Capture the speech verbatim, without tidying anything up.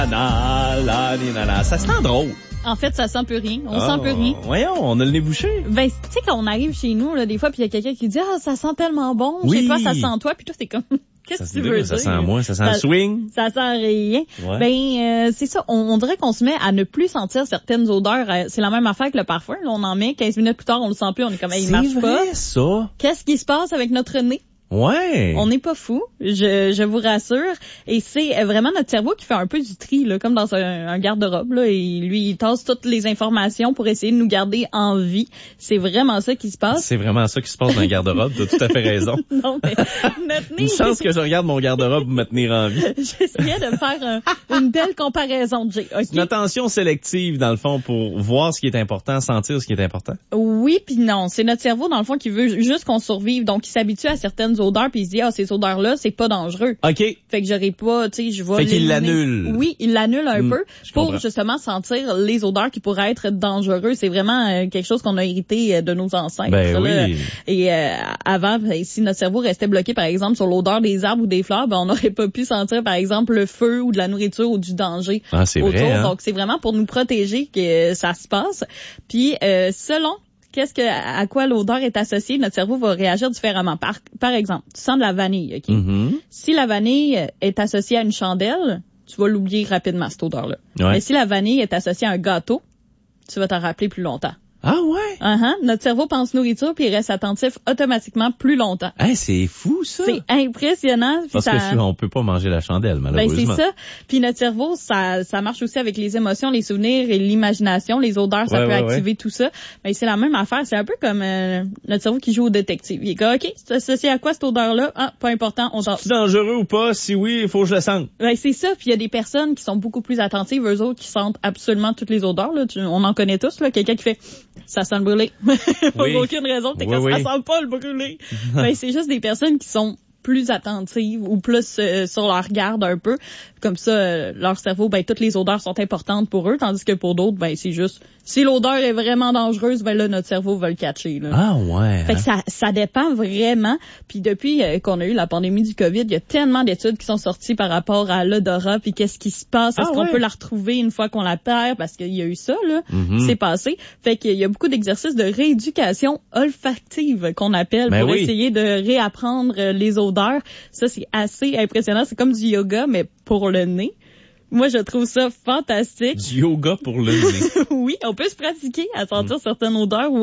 Na, la, ni, na, na. Ça sent drôle. En fait, ça sent plus rien. On oh, sent plus rien. Voyons, on a le nez bouché. Ben, tu sais, quand on arrive chez nous, là, des fois, puis il y a quelqu'un qui dit, ah, ça sent tellement bon. Oui. Chez toi, ça sent toi. Puis toi, c'est comme, qu'est-ce que tu veux dire? Ça sent moi, ça sent ça, le swing. Ça sent rien. Ouais. Ben, euh, c'est ça. On, on dirait qu'on se met à ne plus sentir certaines odeurs. C'est la même affaire que le parfum. Là, on en met quinze minutes plus tard, on le sent plus. On est comme, hey, il marche vrai, pas. C'est vrai, ça. Qu'est-ce qui se passe avec notre nez? Ouais. On n'est pas fou, je, je vous rassure. Et c'est vraiment notre cerveau qui fait un peu du tri, là, comme dans un, un garde-robe. Là, et lui, il tasse toutes les informations pour essayer de nous garder en vie. C'est vraiment ça qui se passe. C'est vraiment ça qui se passe dans le garde-robe. Tu as tout à fait raison. Non, mais notre nez... Une chance que je regarde mon garde-robe pour me tenir en vie. J'essayais de faire un, une belle comparaison, Jay. Okay? Une attention sélective, dans le fond, pour voir ce qui est important, sentir ce qui est important. Oui, puis non. C'est notre cerveau, dans le fond, qui veut juste qu'on survive. Donc, il s'habitue à certaines odeurs, puis il se dit, ah, ces odeurs-là, c'est pas dangereux. OK. Fait que j'aurais pas, tu sais, je vais... Fait qu'il l'annule. Oui, il l'annule un mmh, peu pour comprends. Justement sentir les odeurs qui pourraient être dangereux. C'est vraiment euh, quelque chose qu'on a hérité euh, de nos ancêtres. Ben là. oui. Et euh, avant, si notre cerveau restait bloqué, par exemple, sur l'odeur des arbres ou des fleurs, ben on n'aurait pas pu sentir, par exemple, le feu ou de la nourriture ou du danger ah, c'est autour. vrai, hein? Donc, c'est vraiment pour nous protéger que ça se passe. Puis, euh, selon qu'est-ce que, à quoi l'odeur est associée, notre cerveau va réagir différemment. Par, par exemple, tu sens de la vanille, OK? Mm-hmm. Si la vanille est associée à une chandelle, tu vas l'oublier rapidement, cette odeur-là. Ouais. Mais si la vanille est associée à un gâteau, tu vas t'en rappeler plus longtemps. Ah ouais? Uh-huh. Notre cerveau pense nourriture puis il reste attentif automatiquement plus longtemps. Hey, c'est fou, ça! C'est impressionnant. Parce ça... que on peut pas manger la chandelle, malheureusement. Ben, c'est ça. Puis notre cerveau, ça, ça marche aussi avec les émotions, les souvenirs et l'imagination. Les odeurs, ça ouais, peut ouais, activer ouais. tout ça. Mais c'est la même affaire. C'est un peu comme euh, notre cerveau qui joue au détective. Il est comme, OK, c'est associé à quoi cette odeur-là? Ah, pas important, on t'en... C'est dangereux ou pas? Si oui, il faut que je le sente. Ben, c'est ça. Puis il y a des personnes qui sont beaucoup plus attentives, eux autres, qui sentent absolument toutes les odeurs. Là. Tu, on en connaît tous. Là. Quelqu'un qui fait, ça sent le brûlé. Pour oui. aucune raison, t'es oui, comme, oui. ça sent pas le brûlé. Ben, c'est juste des personnes qui sont plus attentives ou plus euh, sur leur garde un peu. Comme ça, euh, leur cerveau, ben toutes les odeurs sont importantes pour eux, tandis que pour d'autres, ben c'est juste, si l'odeur est vraiment dangereuse, ben là, notre cerveau va le catcher. Là. Ah ouais. Fait que ça, ça dépend vraiment. Puis depuis euh, qu'on a eu la pandémie du COVID, il y a tellement d'études qui sont sorties par rapport à l'odorat, puis qu'est-ce qui se passe, est-ce ah, qu'on ouais. peut la retrouver une fois qu'on la perd, parce qu'il y a eu ça, là, mm-hmm. c'est passé. Fait qu'il y a beaucoup d'exercices de rééducation olfactive qu'on appelle ben pour oui. essayer de réapprendre les odeurs. Ça, c'est assez impressionnant. C'est comme du yoga, mais pour le nez. Moi, je trouve ça fantastique. Du yoga pour le nez. Oui, on peut se pratiquer à sentir mm. certaines odeurs ou